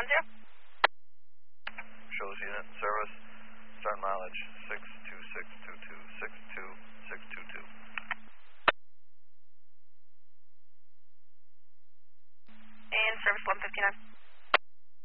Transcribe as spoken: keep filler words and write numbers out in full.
one zero. Shows unit in service. Start mileage six two six two two, six two six two two. And service eleven fifty-nine.